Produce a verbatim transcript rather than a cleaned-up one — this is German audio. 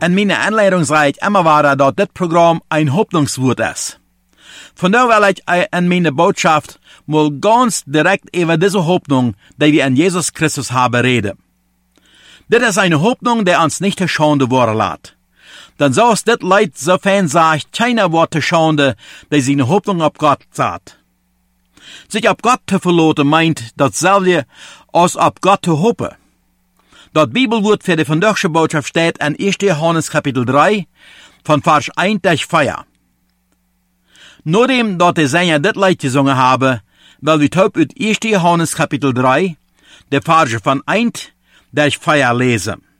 En meine Anleitung sagt immer wieder, dass das Programm ein Hoffnungswort ist. Von daher will ich in meine Botschaft mal ganz direkt über diese Hoffnung, die wir in Jesus Christus haben, reden. Das ist eine Hoffnung, die uns nicht Schande worden lässt. Denn so ist das Leid so fein sagt, keiner wird Schande, die seine Hoffnung auf Gott sagt. Sich auf Gott zu verlassen meint dasselbe als auf Gott zu hoffen. Das Bibelwort für die vandaagse Botschaft steht in erster Johannes Kapitel drei, von Vers eins bis vier. Nachdem dat die Sänger dit Lied gesungen haben, will wir aus erster Johannes Kapitel drei, die Verse von eins bis vier lesen.